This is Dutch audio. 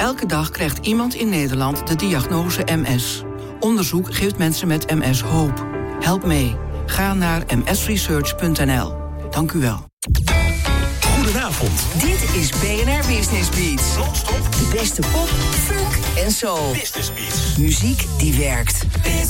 Elke dag krijgt iemand in Nederland de diagnose MS. Onderzoek geeft mensen met MS hoop. Help mee. Ga naar msresearch.nl. Dank u wel. Goedenavond. Dit is BNR Business Beats. Non-stop. De beste pop, funk en soul. Business Beats. Muziek die werkt.